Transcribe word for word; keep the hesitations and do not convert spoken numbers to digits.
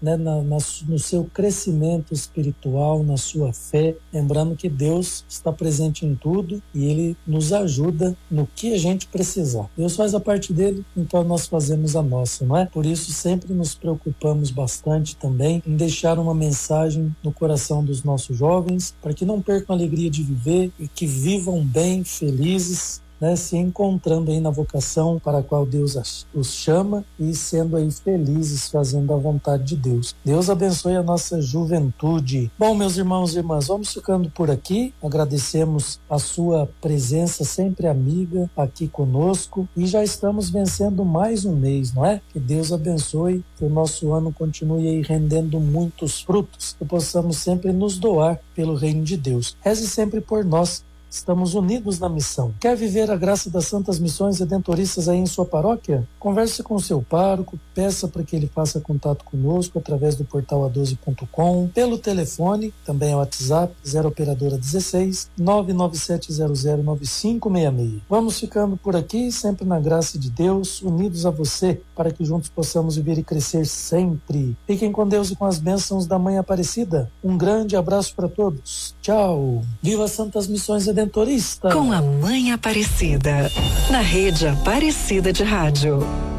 né, na, na, no seu crescimento espiritual, na sua fé, lembrando que Deus está presente em tudo e Ele nos ajuda no que a gente precisar. Deus faz a parte dele, então nós fazemos a nossa, não é? Por isso sempre nos preocupamos bastante também em deixar uma mensagem no coração dos nossos jovens, para que não percam a alegria de viver e que vivam bem, felizes, né, se encontrando aí na vocação para a qual Deus os chama e sendo aí felizes fazendo a vontade de Deus. Deus abençoe a nossa juventude. Bom, meus irmãos e irmãs, vamos ficando por aqui. Agradecemos a sua presença sempre amiga aqui conosco e já estamos vencendo mais um mês, não é? Que Deus abençoe, que o nosso ano continue aí rendendo muitos frutos, que possamos sempre nos doar pelo reino de Deus. Reze sempre por nós. Estamos unidos na missão. Quer viver a graça das Santas Missões Redentoristas aí em sua paróquia? Converse com o seu pároco, peça para que ele faça contato conosco através do portal a doze ponto com, pelo telefone, também é o WhatsApp, zero operadora dezesseis, nove nove sete zero zero nove cinco seis seis. Vamos ficando por aqui, sempre na graça de Deus, unidos a você, para que juntos possamos viver e crescer sempre. Fiquem com Deus e com as bênçãos da Mãe Aparecida. Um grande abraço para todos. Tchau. Viva as Santas Missões Redentoristas. Com a Mãe Aparecida, na Rede Aparecida de Rádio.